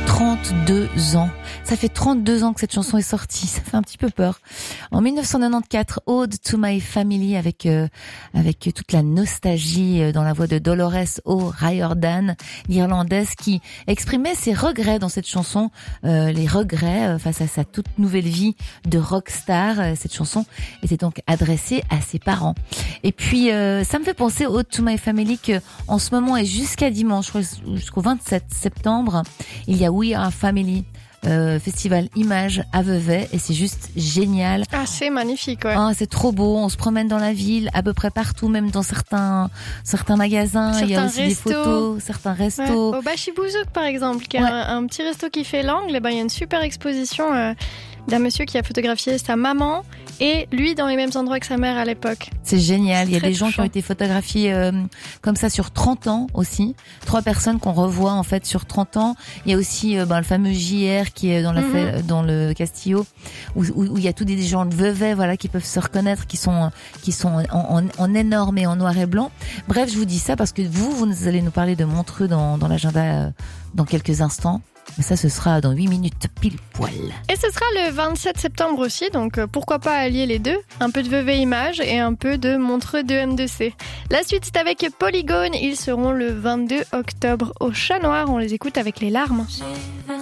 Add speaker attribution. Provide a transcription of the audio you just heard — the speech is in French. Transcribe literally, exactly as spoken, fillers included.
Speaker 1: trente-deux ans. Ça fait trente-deux ans que cette chanson est sortie. Ça fait un petit peu peur. En dix-neuf cent quatre-vingt-quatorze, Ode to My Family avec euh, avec toute la nostalgie euh, dans la voix de Dolores O'Riordan, l'Irlandaise, qui exprimait ses regrets dans cette chanson, euh, les regrets euh, face à sa toute nouvelle vie de rockstar. Euh, cette chanson était donc adressée à ses parents. Et puis euh, ça me fait penser Ode to My Family que en ce moment et jusqu'à dimanche, je crois, jusqu'au vingt-sept septembre, il y a We Are Family. Euh, festival Images à Vevey et c'est juste génial.
Speaker 2: Ah, c'est magnifique, ouais.
Speaker 1: Ah, c'est trop beau. On se promène dans la ville, à peu près partout, même dans certains certains magasins.
Speaker 2: Certains
Speaker 1: il y a aussi
Speaker 2: restos.
Speaker 1: des photos, certains restos.
Speaker 2: Ouais. Au Bachibouzouk, par exemple, qui est
Speaker 1: Ouais.
Speaker 2: un, un petit resto qui fait l'angle, et ben il y a une super exposition euh, d'un monsieur qui a photographié sa maman et lui dans les mêmes endroits que sa mère à l'époque.
Speaker 1: C'est génial.
Speaker 2: C'est
Speaker 1: Il y a
Speaker 2: très
Speaker 1: des gens qui
Speaker 2: touchant.
Speaker 1: ont été photographiés euh, comme ça sur trente ans aussi. Trois personnes qu'on revoit en fait sur trente ans. Il y a aussi euh, ben, le fameux J R qui est dans la
Speaker 2: Mhm.
Speaker 1: fait- dans le Castillo où, où, où il y a tous des gens de Vevey voilà qui peuvent se reconnaître, qui sont qui sont en, en, en énorme et en noir et blanc. Bref, je vous dis ça parce que vous vous allez nous parler de Montreux dans dans l'agenda euh, dans quelques instants. Mais ça, ce sera dans huit minutes pile poil.
Speaker 2: Et ce sera le vingt-sept septembre aussi, donc euh, pourquoi pas allier les deux. Un peu de Vevey Images et un peu de Montreux deux M deux C. La suite, c'est avec Polygone. Ils seront le vingt-deux octobre au Chat Noir. On les écoute avec les larmes.